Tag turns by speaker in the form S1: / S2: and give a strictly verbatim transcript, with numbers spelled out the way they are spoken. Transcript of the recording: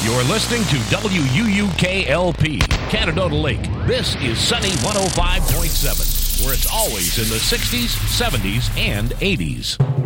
S1: You're listening to W U U K L P, Canandaigua Lake. This is Sunny one oh five point seven, where it's always in the sixties, seventies, and eighties.